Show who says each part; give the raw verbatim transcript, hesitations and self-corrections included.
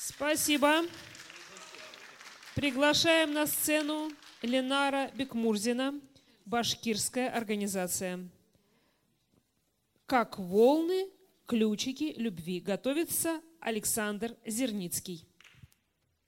Speaker 1: Спасибо. Приглашаем на сцену Ленара Бекмурзина, башкирская организация. «Как волны, ключики любви». Готовится Александр Зерницкий.